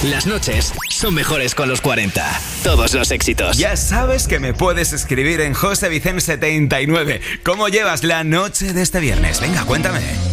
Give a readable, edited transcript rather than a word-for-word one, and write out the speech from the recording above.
Las noches son mejores con los 40. Todos los éxitos. Ya sabes que me puedes escribir en josevicen79. ¿Cómo llevas la noche de este viernes? Venga, cuéntame.